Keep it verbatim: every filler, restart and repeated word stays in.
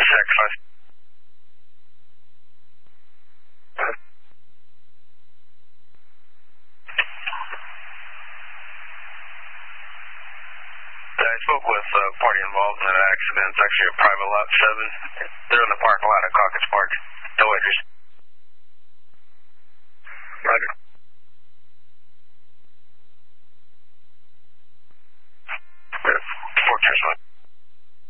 sacrifice. I spoke with a uh, party involved in that accident. It's actually a private lot seven. They're in the parking lot at Caucus Park. No injuries.